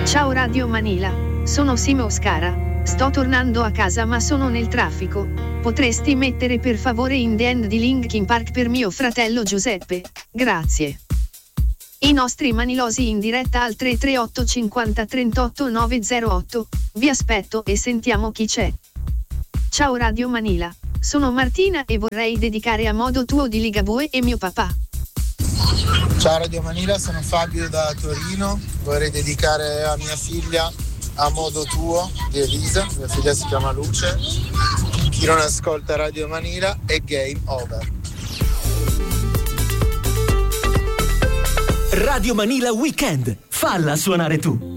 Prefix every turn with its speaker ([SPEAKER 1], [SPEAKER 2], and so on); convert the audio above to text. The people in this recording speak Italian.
[SPEAKER 1] Ciao Radio Manila, sono Simo Oscara, sto tornando a casa ma sono nel traffico. Potresti mettere per favore In the End di Linkin Park per mio fratello Giuseppe? Grazie. I nostri manilosi in diretta al 338 50 38 908. Vi aspetto e sentiamo chi c'è. Ciao Radio Manila, sono Martina e vorrei dedicare A modo tuo di Ligabue e mio papà.
[SPEAKER 2] Ciao Radio Manila, sono Fabio da Torino, vorrei dedicare a mia figlia A modo tuo di Elisa, mia figlia si chiama Luce. Chi non ascolta Radio Manila è game over.
[SPEAKER 3] Radio Manila Weekend, falla suonare tu.